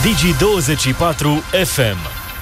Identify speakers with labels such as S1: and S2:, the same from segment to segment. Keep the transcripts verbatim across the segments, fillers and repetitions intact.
S1: Digi douăzeci și patru F M.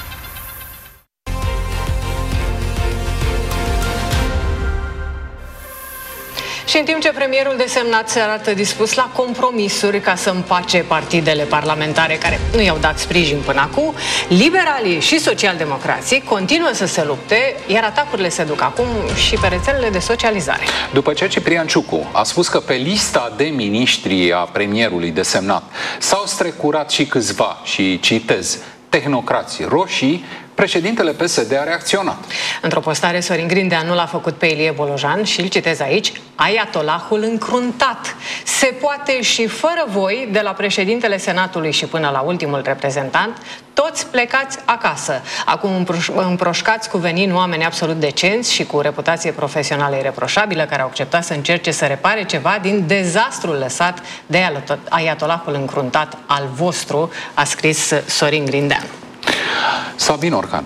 S2: Și în timp ce premierul desemnat se arată dispus la compromisuri ca să împace partidele parlamentare care nu i-au dat sprijin până acum, liberalii și socialdemocrații continuă să se lupte, iar atacurile se duc acum și pe rețelele de socializare.
S3: După ce Ciprian Ciucu a spus că pe lista de miniștri a premierului desemnat s-au strecurat și câțiva, și citez, tehnocrații roșii, președintele P S D a reacționat.
S2: Într-o postare, Sorin Grindeanu l-a făcut pe Ilie Bolojan și îl citez aici: Aiatolahul încruntat. Se poate și fără voi, de la președintele Senatului și până la ultimul reprezentant, toți plecați acasă. Acum împroșcați cu venin oameni absolut decenți și cu reputație profesională ireproșabilă, care au acceptat să încerce să repare ceva din dezastrul lăsat de Aiatolahul încruntat al vostru, a scris Sorin Grindeanu.
S3: Sabin Orcan,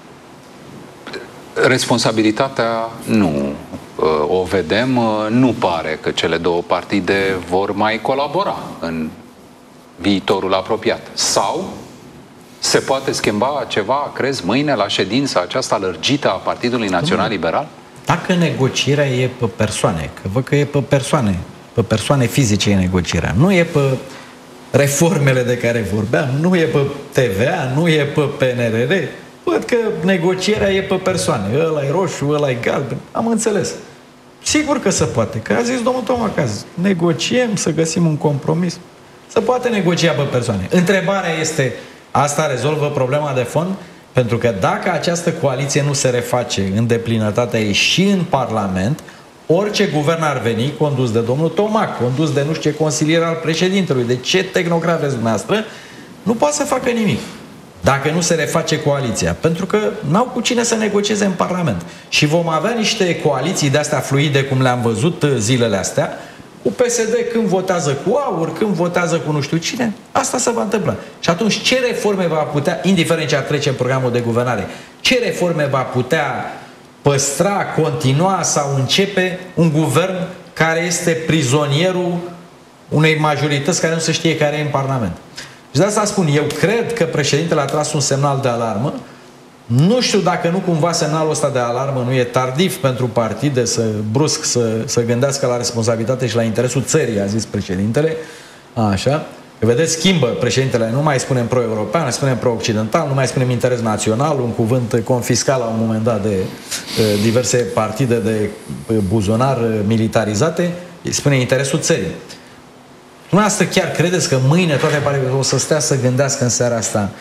S3: responsabilitatea nu o vedem, nu pare că cele două partide vor mai colabora în viitorul apropiat. Sau se poate schimba ceva, crezi, mâine la ședința aceasta lărgită a Partidului Național Liberal?
S4: Dacă negocierea e pe persoane, că văd că e pe persoane, pe persoane fizice e negocierea, nu e pe reformele de care vorbeam, nu e pe T V A, nu e pe P N R R, văd că negocierea e pe persoane. Ăla e roșu, ăla e galben. Am înțeles. Sigur că se poate. Că a zis domnul Tomac, a zis, negociem, să găsim un compromis. Se poate negocia pe persoane. Întrebarea este, asta rezolvă problema de fond? Pentru că dacă această coaliție nu se reface în deplinătatea ei și în Parlament, orice guvern ar veni, condus de domnul Tomac, condus de nu știu ce consilier al președintelui, de ce tehnocrat vreți dumneavoastră, nu poate să facă nimic dacă nu se reface coaliția. Pentru că n-au cu cine să negocieze în Parlament. Și vom avea niște coaliții de-astea fluide, cum le-am văzut zilele astea, cu P S D când votează cu AUR, când votează cu nu știu cine. Asta se va întâmpla. Și atunci ce reforme va putea, indiferent ce ar trece în programul de guvernare, ce reforme va putea păstra, continua sau începe un guvern care este prizonierul unei majorități care nu se știe care e în Parlament. Și de asta spun, eu cred că președintele a tras un semnal de alarmă. Nu știu dacă nu cumva semnalul ăsta de alarmă nu e tardiv pentru partide să brusc să, să gândească la responsabilitate și la interesul țării, a zis președintele. Așa. Vedeți, schimbă președintele, nu mai spunem pro-european, mai spunem pro-occidental, nu mai spunem interes național, un cuvânt confiscat la un moment dat de uh, diverse partide de uh, buzunar uh, militarizate, spune interesul țării. Dumneavoastră chiar credeți că mâine toate partidele o să stea să gândească în seara asta?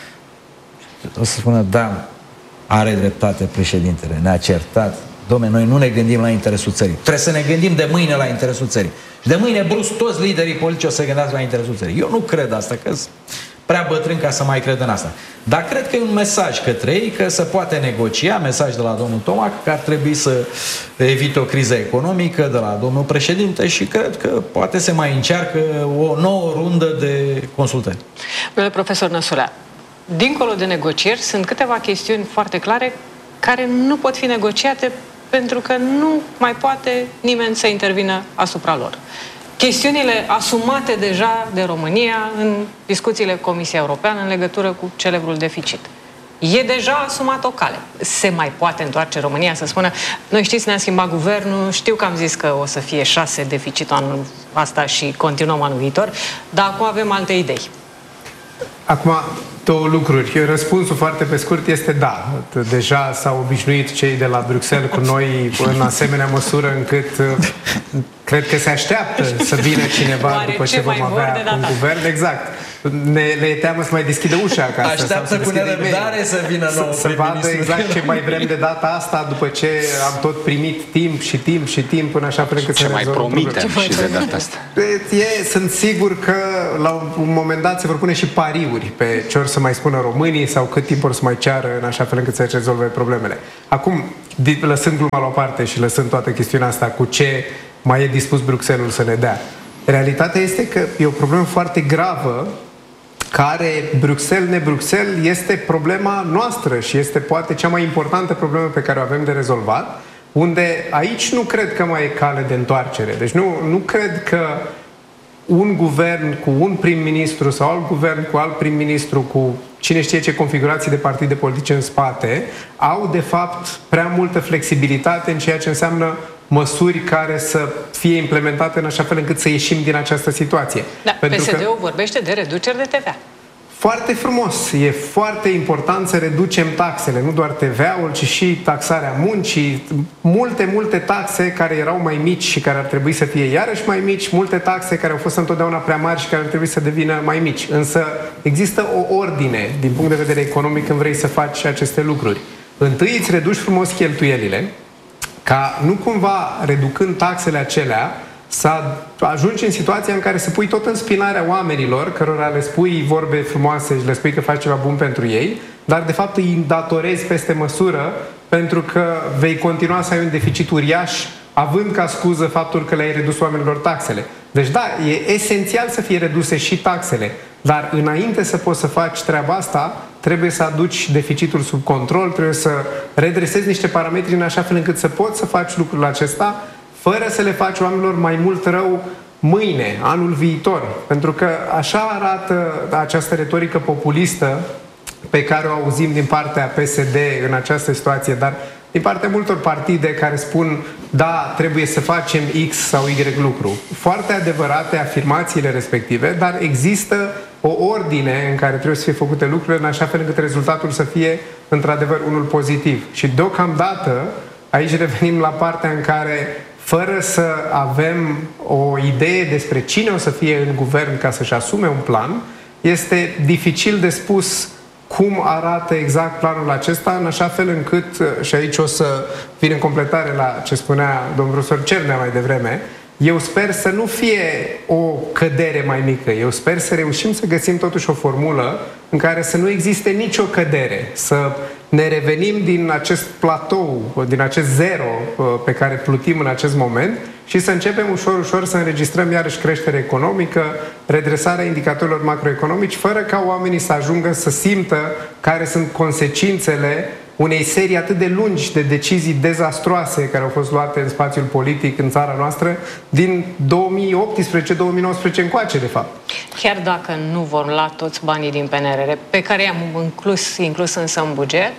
S4: O să spună, da, are dreptate președintele, ne-a certat. Dom'le, noi nu ne gândim la interesul țării. Trebuie să ne gândim de mâine la interesul țării. Și de mâine brusc toți liderii politici o să gândească la interesul țării. Eu nu cred asta, că sunt prea bătrân ca să mai cred în asta. Dar cred că e un mesaj către ei că se poate negocia, mesaj de la domnul Tomac, că ar trebui să evite o criză economică de la domnul președinte și cred că poate se mai încearcă o nouă rundă de consultări.
S2: Domnule profesor Năsulea, dincolo de negocieri sunt câteva chestiuni foarte clare care nu pot fi negociate pentru că nu mai poate nimeni să intervină asupra lor. Chestiunile asumate deja de România în discuțiile Comisiei Europeană în legătură cu celebrul deficit. E deja asumat o cale. Se mai poate întoarce România să spună, noi știți, ne-a schimbat guvernul, știu că am zis că o să fie șase deficitul anul asta și continuăm anul viitor, dar acum avem alte idei.
S5: Acum, două lucruri. Răspunsul foarte pe scurt este da. Deja s-au obișnuit cei de la Bruxelles cu noi în asemenea măsură încât cred că se așteaptă să vină cineva
S2: Oare
S5: după ce,
S2: ce
S5: vom avea un guvern. Exact. Ne, le e teamă să mai deschidă ușa acasă.
S4: Așteaptă cu nerăbdare să vină nou
S5: să, să vadă exact ce mai vrem de data asta după ce am tot primit timp și timp și timp până așa fel încât
S3: ce
S5: să
S3: mai promitem și de data asta.
S5: E, sunt sigur că la un moment dat se vor pune și pariuri pe ce or să mai spună românii sau cât timp or să mai ceară în așa fel încât să rezolve problemele. Acum, lăsând gluma la o parte și lăsând toată chestiunea asta cu ce mai e dispus Bruxelles să ne dea, realitatea este că e o problemă foarte gravă care, Bruxelles-ne-Bruxelles, este problema noastră și este poate cea mai importantă problemă pe care o avem de rezolvat, unde aici nu cred că mai e cale de întoarcere. Deci nu, nu cred că un guvern cu un prim-ministru sau alt guvern cu alt prim-ministru, cu cine știe ce configurații de partide politice în spate, au de fapt prea multă flexibilitate în ceea ce înseamnă măsuri care să fie implementate în așa fel încât să ieșim din această situație.
S2: Da, P S D-ul vorbește de reduceri de T V A.
S5: Foarte frumos. E foarte important să reducem taxele, nu doar T V A-ul, ci și taxarea muncii, multe, multe taxe care erau mai mici și care ar trebui să fie iarăși mai mici, multe taxe care au fost întotdeauna prea mari și care ar trebui să devină mai mici. Însă există o ordine din punct de vedere economic când vrei să faci aceste lucruri. Întâi îți reduci frumos cheltuielile, ca nu cumva reducând taxele acelea să ajungi în situația în care să pui tot în spinarea oamenilor, cărora le spui vorbe frumoase și le spui că faci ceva bun pentru ei, dar de fapt îi îndatorezi peste măsură pentru că vei continua să ai un deficit uriaș, având ca scuză faptul că le-ai redus oamenilor taxele. Deci da, e esențial să fie reduse și taxele, dar înainte să poți să faci treaba asta, trebuie să aduci deficitul sub control, trebuie să redresezi niște parametri în așa fel încât să poți să faci lucrul acesta fără să le faci oamenilor mai mult rău mâine, anul viitor. Pentru că așa arată această retorică populistă pe care o auzim din partea P S D în această situație, dar din partea multor partide care spun da, trebuie să facem X sau Y lucru. Foarte adevărate afirmațiile respective, dar există o ordine în care trebuie să fie făcute lucrurile în așa fel încât rezultatul să fie într-adevăr unul pozitiv. Și deocamdată aici revenim la partea în care, fără să avem o idee despre cine o să fie în guvern ca să-și asume un plan, este dificil de spus cum arată exact planul acesta, în așa fel încât, și aici o să vin în completare la ce spunea domnul profesor Cernea mai devreme, eu sper să nu fie o cădere mai mică. Eu sper să reușim să găsim totuși o formulă în care să nu existe nicio cădere, să ne revenim din acest platou, din acest zero pe care plutim în acest moment și să începem ușor, ușor să înregistrăm iarăși creștere economică, redresarea indicatorilor macroeconomici, fără ca oamenii să ajungă să simtă care sunt consecințele unei serii atât de lungi de decizii dezastroase care au fost luate în spațiul politic în țara noastră din două mii optsprezece două mii nouăsprezece încoace, de fapt.
S2: Chiar dacă nu vor lua toți banii din P N R R, pe care i-am inclus, inclus însă în buget?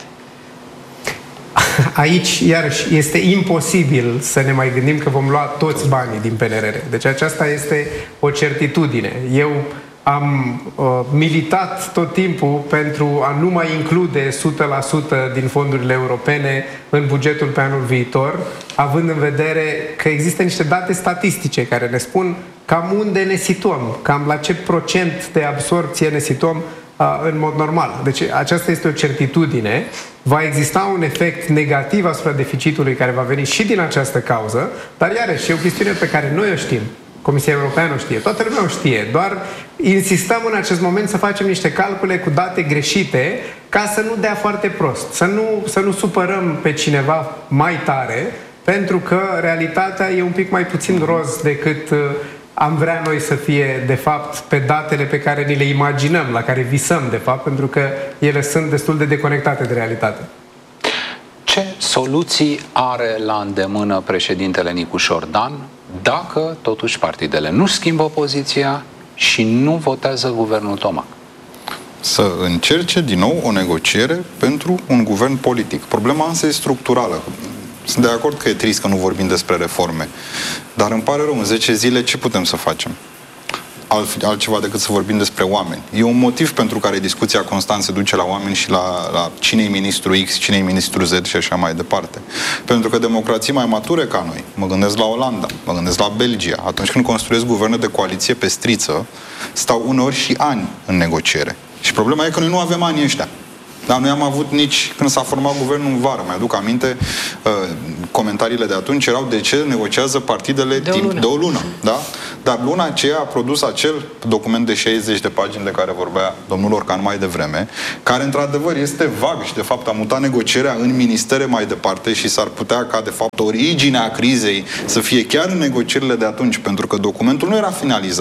S5: Aici, iarăși, este imposibil să ne mai gândim că vom lua toți banii din P N R R. Deci aceasta este o certitudine. Eu am uh, militat tot timpul pentru a nu mai include o sută la sută din fondurile europene în bugetul pe anul viitor, având în vedere că există niște date statistice care ne spun cam unde ne situăm, cam la ce procent de absorpție ne situăm uh, în mod normal. Deci aceasta este o certitudine. Va exista un efect negativ asupra deficitului care va veni și din această cauză, dar iarăși e o chestiune pe care noi o știm. Comisia Europeană o știe, toată lumea o știe, doar insistăm în acest moment să facem niște calcule cu date greșite ca să nu dea foarte prost, să nu, să nu supărăm pe cineva mai tare, pentru că realitatea e un pic mai puțin roz decât am vrea noi să fie, de fapt, pe datele pe care ni le imaginăm, la care visăm, de fapt, pentru că ele sunt destul de deconectate de realitate.
S3: Ce soluții are la îndemână președintele Nicușor Dan dacă, totuși, partidele nu schimbă poziția și nu votează guvernul Tomac?
S6: Să încerce din nou o negociere pentru un guvern politic. Problema însă e structurală. Sunt de acord că e trist că nu vorbim despre reforme, dar îmi pare rău, în zece zile ce putem să facem? Alt, altceva decât să vorbim despre oameni. E un motiv pentru care discuția constant se duce la oameni și la, la cine-i ministru X, cine-i ministru Z și așa mai departe. Pentru că democrații mai mature ca noi, mă gândesc la Olanda, mă gândesc la Belgia, atunci când construiesc guverne de coaliție pe striță, stau uneori și ani în negociere. Și problema e că noi nu avem anii ăștia. Dar noi am avut nici când s-a format guvernul în vară. Mi-aduc aminte, uh, comentariile de atunci erau de ce negociază partidele
S2: de
S6: timp
S2: o lună.
S6: de o lună. Da? Dar luna aceea a produs acel document de șaizeci de pagini de care vorbea domnul Orcan mai devreme, care într-adevăr este vag și de fapt a mutat negocierea în ministere mai departe și s-ar putea ca de fapt originea crizei să fie chiar în negocierile de atunci, pentru că documentul nu era finalizat.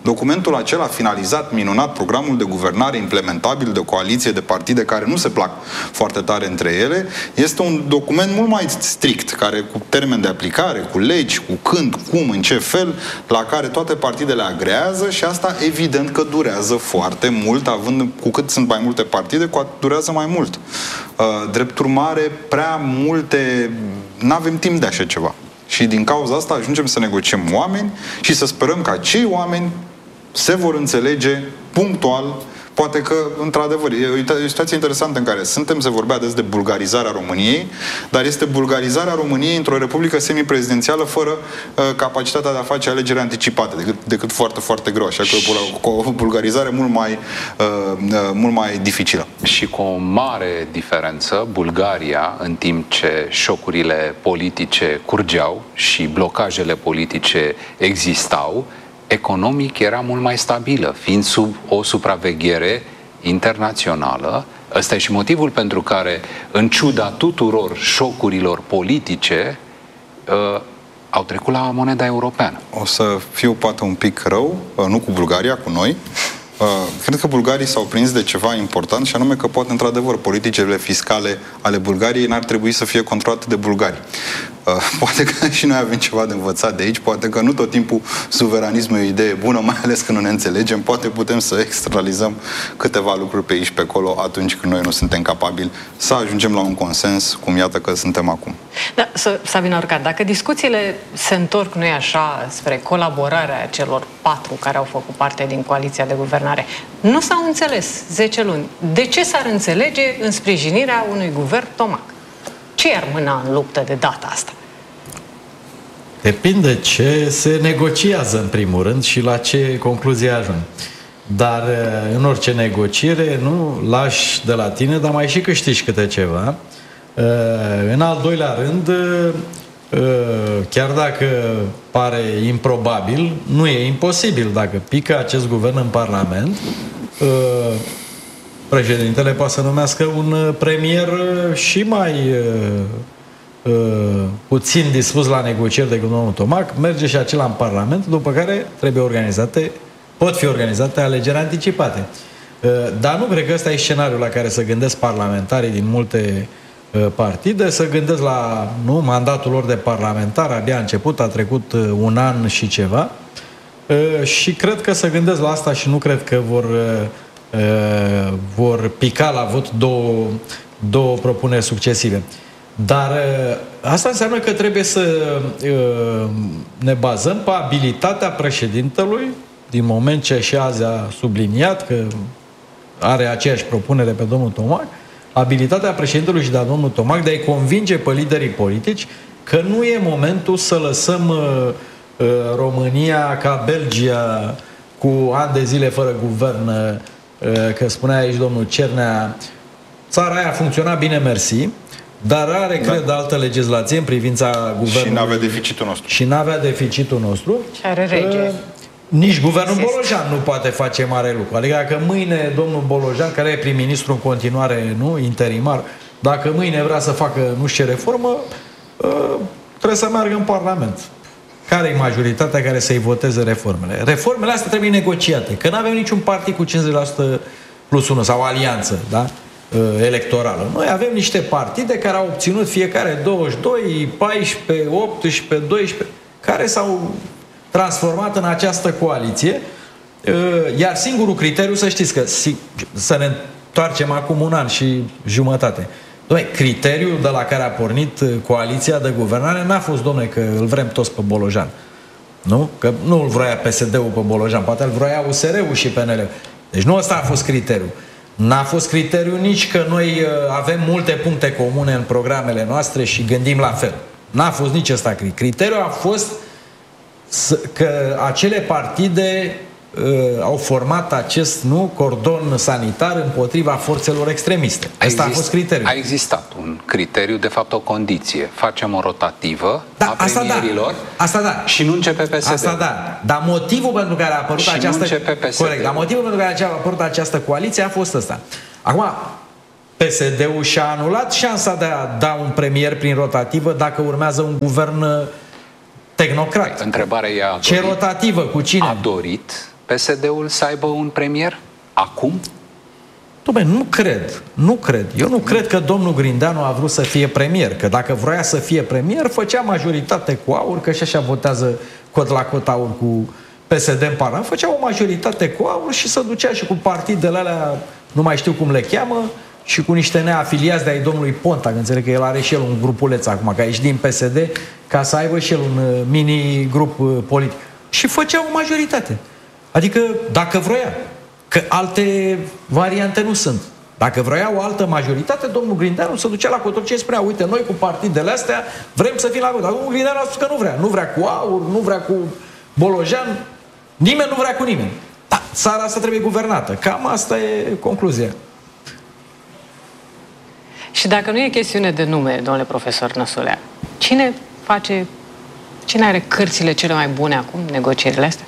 S6: Documentul acela finalizat, minunat, programul de guvernare implementabil de o coaliție de partide care nu se plac foarte tare între ele, este un document mult mai strict, care cu termen de aplicare, cu legi, cu când, cum, în ce fel, la care toate partidele agrează și asta evident că durează foarte mult, având cu cât sunt mai multe partide, cu atât durează mai mult. Drept urmare, prea multe... N-avem timp de așa ceva. Și din cauza asta ajungem să negociem oameni și să sperăm că acei oameni se vor înțelege punctual. Poate că, într-adevăr, e o situație interesantă în care suntem, se vorbea des de bulgarizarea României, dar este bulgarizarea României într-o republică semiprezidențială fără uh, capacitatea de a face alegeri anticipate, decât, decât foarte, foarte greu. Așa că cu o bulgarizare mult mai, uh, uh, mult mai dificilă.
S3: Și cu o mare diferență, Bulgaria, în timp ce șocurile politice curgeau și blocajele politice existau, economic era mult mai stabilă, fiind sub o supraveghere internațională. Ăsta e și motivul pentru care, în ciuda tuturor șocurilor politice, uh, au trecut la moneda europeană.
S6: O să fiu poate un pic rău, uh, nu cu Bulgaria, cu noi. Uh, cred că bulgarii s-au prins de ceva important și anume că poate, într-adevăr, politicile fiscale ale Bulgariei n-ar trebui să fie controlate de bulgari. Uh, poate că și noi avem ceva de învățat de aici, poate că nu tot timpul suveranismul e o idee bună, mai ales când nu ne înțelegem, poate putem să externalizăm câteva lucruri pe aici pe acolo atunci când noi nu suntem capabili să ajungem la un consens, cum iată că suntem acum.
S2: Da, Sabina Urcan, dacă discuțiile se întorc, nu-i așa, spre colaborarea celor patru care au făcut parte din coaliția de guvernare, nu s-au înțeles zece luni. De ce s-ar înțelege în sprijinirea unui guvern Tomac? Ce ar mâna în luptă de data asta?
S4: Depinde ce se negociază în primul rând și la ce concluzie ajung. Dar în orice negociere, nu lași de la tine, dar mai și câștigi câte ceva. În al doilea rând, chiar dacă pare improbabil, nu e imposibil. Dacă pică acest guvern în Parlament, președintele poate să numească un premier și mai uh, uh, puțin dispus la negocieri decât domnul Tomac, merge și acela în Parlament, după care trebuie organizate, pot fi organizate alegeri anticipate. Uh, dar nu cred că ăsta e scenariul la care să gândesc parlamentarii din multe uh, partide, să gândesc la nu, mandatul lor de parlamentar, abia a început, a trecut uh, un an și ceva, uh, și cred că să gândesc la asta și nu cred că vor... Uh, Uh, vor pica la vot două, două propuneri succesive. Dar uh, asta înseamnă că trebuie să uh, ne bazăm pe abilitatea președintelui, din moment ce și azi a subliniat că are aceeași propunere pe domnul Tomac, abilitatea președintelui și de a domnul Tomac de a-i convinge pe liderii politici că nu e momentul să lăsăm uh, uh, România ca Belgia cu ani de zile fără guvern. Că spunea aici domnul Cernea, țara aia funcționa bine, mersi, dar are, da. cred, altă legislație în privința guvernului.
S6: Și n-avea deficitul nostru.
S4: Și n-avea deficitul nostru.
S2: Și are rege. Uh,
S4: nici guvernul Bolojan nu poate face mare lucru. Adică dacă mâine domnul Bolojan, care e prim-ministru în continuare, nu, interimar, dacă mâine vrea să facă nu știu ce reformă, uh, trebuie să meargă în Parlament. Care e majoritatea care să-i voteze reformele? Reformele astea trebuie negociate, că nu avem niciun partid cu cincizeci la sută plus unu sau alianță, da? Electorală. Noi avem niște partide care au obținut fiecare douăzeci și doi, paisprezece, optsprezece, doisprezece, care s-au transformat în această coaliție, iar singurul criteriu, să știți că să ne întoarcem acum un an și jumătate. Dom'le, criteriul de la care a pornit coaliția de guvernare n-a fost, dom'le, că îl vrem toți pe Bolojan. Nu? Că nu îl vroia P S D-ul pe Bolojan, poate îl vroia U S R-ul și P N L-ul. Deci nu ăsta a fost criteriul. N-a fost criteriul nici că noi avem multe puncte comune în programele noastre și gândim la fel. N-a fost nici ăsta criteriul. Criteriul a fost că acele partide uh, au format acest nu cordon sanitar împotriva forțelor extremiste. Asta a, exist, a fost criteriul.
S3: A existat un criteriu, de fapt o condiție. Facem o rotativă da, a premierilor da, asta da. Și nu începe P S D.
S4: Asta da. Dar motivul pentru care a apărut
S3: și
S4: această
S3: corect,
S4: dar motivul pentru care a apărut această coaliție a fost ăsta. Acum P S D-ul și-a anulat șansa de a da un premier prin rotativă dacă urmează un guvern tehnocrat.
S3: Întrebarea e a
S4: ce
S3: dorit,
S4: rotativă? Cu cine?
S3: A dorit P S D-ul să aibă un premier acum?
S4: Dom'le, nu cred, nu cred. Eu nu cred că domnul Grindeanu a vrut să fie premier, că dacă vroia să fie premier, făcea majoritate cu aur, că și așa votează cot la cot aur cu P S D în Parlament, făcea o majoritate cu aur și se ducea și cu partidele alea, nu mai știu cum le cheamă, și cu niște neafiliați de-ai domnului Ponta, că înțeleg că el are și el un grupuleț acum, că a ieșit din P S D, ca să aibă și el un mini-grup politic. Și făcea o majoritate. Adică, dacă vroia, că alte variante nu sunt. Dacă vroia o altă majoritate, domnul Grindeanu se ducea la Cotroceni și spunea, uite, noi cu partidele astea vrem să fim la vot. Dar domnul Grindeanu a spus că nu vrea. Nu vrea cu aur, nu vrea cu Bolojan, nimeni nu vrea cu nimeni. Da, țara asta trebuie guvernată. Cam asta e concluzia.
S2: Și dacă nu e chestiune de nume, domnule profesor Năsulea, cine face, cine are cărțile cele mai bune acum, negocierile astea?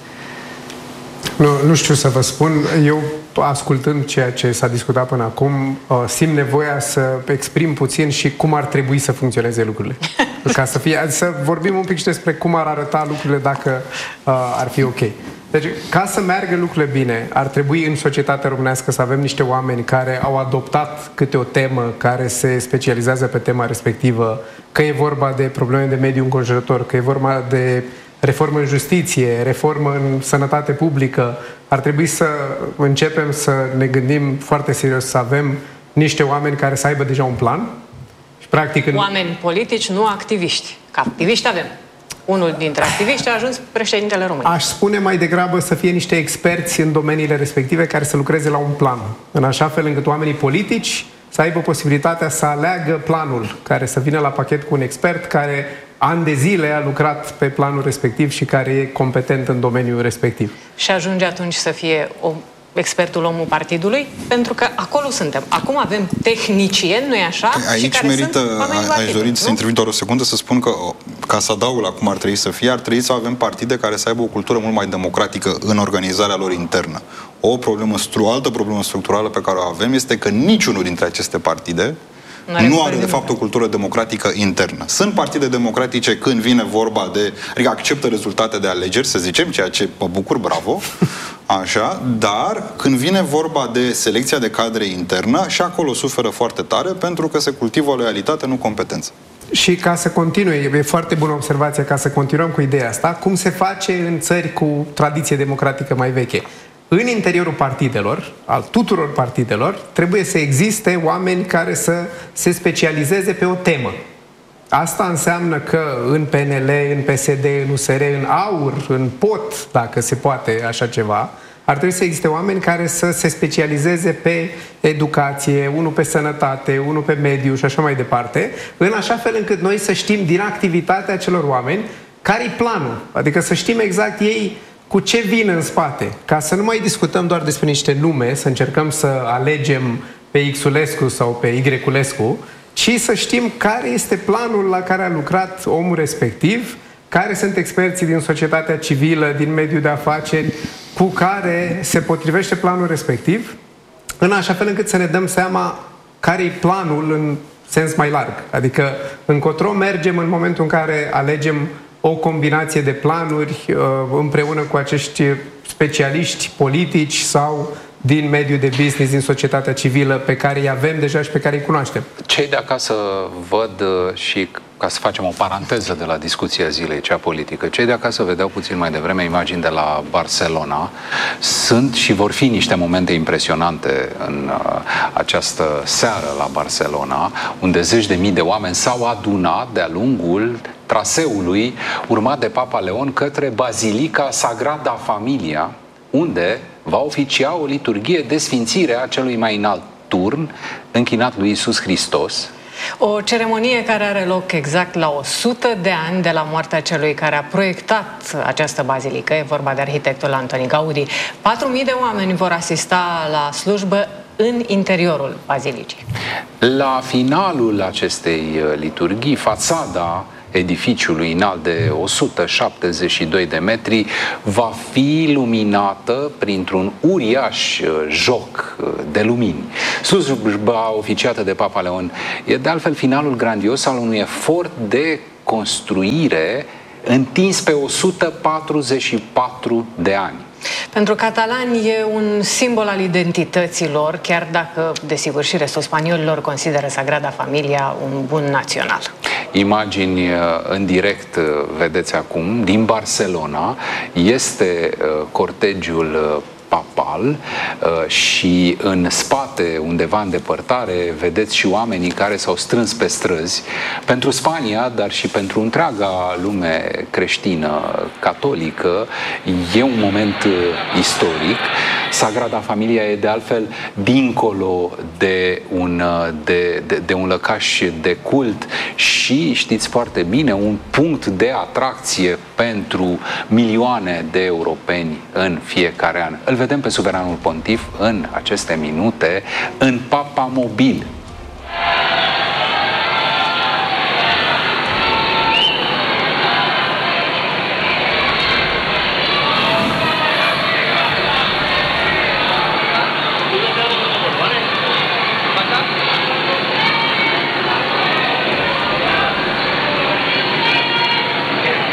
S5: Nu, nu știu să vă spun. Eu, ascultând ceea ce s-a discutat până acum, simt nevoia să exprim puțin și cum ar trebui să funcționeze lucrurile. Ca să fie, să vorbim un pic și despre cum ar arăta lucrurile dacă uh, ar fi ok. Deci, ca să meargă lucrurile bine, ar trebui în societatea românească să avem niște oameni care au adoptat câte o temă, care se specializează pe tema respectivă, că e vorba de probleme de mediu înconjurător, că e vorba de reformă în justiție, reformă în sănătate publică. Ar trebui să începem să ne gândim foarte serios, să avem niște oameni care să aibă deja un plan. Și, practic, în...
S2: Oameni politici, nu activiști. Că activiști avem. Unul dintre activiști a ajuns președintele României.
S5: Aș spune mai degrabă să fie niște experți în domeniile respective care să lucreze la un plan, în așa fel încât oamenii politici să aibă posibilitatea să aleagă planul care să vină la pachet cu un expert care ani de zile a lucrat pe planul respectiv și care e competent în domeniul respectiv.
S2: Și ajunge atunci să fie o, expertul omul partidului? Pentru că acolo suntem. Acum avem tehnicieni, nu-i așa?
S6: Aici
S2: și care
S6: merită,
S2: sunt
S6: aș dori să intervin doar o secundă să spun că, ca să adaug la cum ar trebui să fie, ar trebui să avem partide care să aibă o cultură mult mai democratică în organizarea lor internă. O problemă, o altă problemă structurală pe care o avem este că niciunul dintre aceste partide nu are, de fapt, o cultură democratică internă. Sunt partide democratice când vine vorba de... Adică acceptă rezultate de alegeri, să zicem, ceea ce mă bucur, bravo, așa, dar când vine vorba de selecția de cadre internă, și acolo suferă foarte tare pentru că se cultivă o loialitate, nu competență.
S5: Și ca să continue, e foarte bună observația, ca să continuăm cu ideea asta, cum se face în țări cu tradiție democratică mai veche. În interiorul partidelor, al tuturor partidelor, trebuie să existe oameni care să se specializeze pe o temă. Asta înseamnă că în P N L, în P S D, în U S R, în AUR, în P O T, dacă se poate așa ceva, ar trebui să existe oameni care să se specializeze pe educație, unul pe sănătate, unul pe mediu și așa mai departe, în așa fel încât noi să știm din activitatea celor oameni care-i planul. Adică să știm exact ei cu ce vin în spate, ca să nu mai discutăm doar despre niște nume, să încercăm să alegem pe Xulescu sau pe Y-ulescu, ci să știm care este planul la care a lucrat omul respectiv, care sunt experții din societatea civilă, din mediul de afaceri, cu care se potrivește planul respectiv, în așa fel încât să ne dăm seama care-i planul în sens mai larg. Adică încotro mergem în momentul în care alegem o combinație de planuri împreună cu acești specialiști politici sau din mediul de business, din societatea civilă, pe care îi avem deja și pe care îi cunoaștem.
S3: Cei de acasă văd, și ca să facem o paranteză de la discuția zilei, cea politică, cei de acasă vedeau puțin mai devreme imagini de la Barcelona. Sunt și vor fi niște momente impresionante în uh, această seară la Barcelona, unde zeci de mii de oameni s-au adunat de-a lungul traseului urmat de Papa Leon către Bazilica Sagrada Familia, unde va oficia o liturghie de sfințire a celui mai înalt turn închinat lui Iisus Hristos.
S2: O ceremonie care are loc exact la o sută de ani de la moartea celui care a proiectat această bazilică, e vorba de arhitectul Antoni Gaudi. patru mii de oameni vor asista la slujbă în interiorul bazilicii.
S3: La finalul acestei liturghii, fațada edificiului înalt de o sută șaptezeci și doi de metri va fi luminată printr-un uriaș joc de lumini. Slujba oficiată de Papa Leon e de altfel finalul grandios al unui efort de construire întins pe o sută patruzeci și patru de ani.
S2: Pentru catalani e un simbol al identităților, chiar dacă, desigur, și restul spaniolilor consideră Sagrada Familia un bun național.
S3: Imagini în direct, vedeți acum, din Barcelona, este cortegiul papal și în spate, undeva în depărtare, vedeți și oamenii care s-au strâns pe străzi. Pentru Spania, dar și pentru întreaga lume creștină, catolică, e un moment istoric. Sagrada Familia e de altfel dincolo de un, de, de, de un lăcaș de cult și, știți foarte bine, un punct de atracție pentru milioane de europeni în fiecare an. Îl vedem pe suveranul pontif în aceste minute în Papamobil.